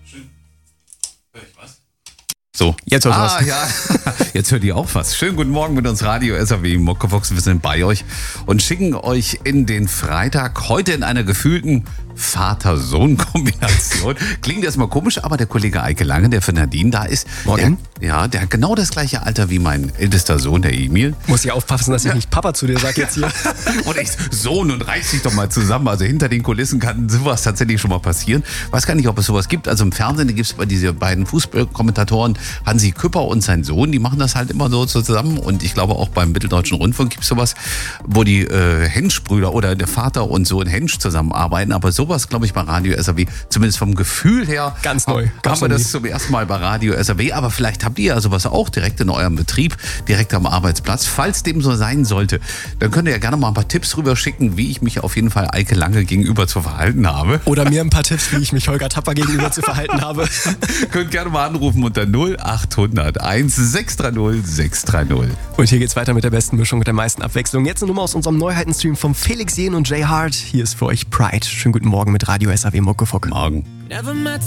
Hör ich was? So, jetzt hört was. Ja, jetzt hört ihr auch was. Schönen guten Morgen mit uns Radio SAW Muckefuchs. Wir sind bei euch und schicken euch in den Freitag heute in einer gefühlten Vater-Sohn-Kombination. Klingt erstmal komisch, aber der Kollege Eike Lange, der für Nadine da ist, der hat genau das gleiche Alter wie mein ältester Sohn, der Emil. Muss ich aufpassen, dass ich nicht Papa zu dir sage jetzt hier. Und ich, Sohn, und reiß dich doch mal zusammen. Also hinter den Kulissen kann sowas tatsächlich schon mal passieren. Weiß gar nicht, ob es sowas gibt. Also im Fernsehen gibt es bei diese beiden Fußballkommentatoren, Hansi Küpper und sein Sohn, die machen das halt immer so zusammen. Und ich glaube auch beim Mitteldeutschen Rundfunk gibt es sowas, wo die Hensch-Brüder oder der Vater und Sohn Hensch zusammenarbeiten. Aber sowas, glaube ich, bei Radio SAW, zumindest vom Gefühl her, ganz neu. Haben wir das zum ersten Mal bei Radio SAW. Aber vielleicht habt ihr ja sowas auch direkt in eurem Betrieb, direkt am Arbeitsplatz. Falls dem so sein sollte, dann könnt ihr ja gerne mal ein paar Tipps rüber schicken, wie ich mich auf jeden Fall Eike Lange gegenüber zu verhalten habe. Oder mir ein paar Tipps, wie ich mich Holger Tapper gegenüber zu verhalten habe. Könnt gerne mal anrufen unter 0800 1630 630. Und hier geht's weiter mit der besten Mischung, mit der meisten Abwechslung. Jetzt eine Nummer aus unserem Neuheitenstream vom Felix Jähn und Jay Hart. Hier ist für euch Pride. Schönen guten Morgen mit Radio SAW Muckefuck. Morgen.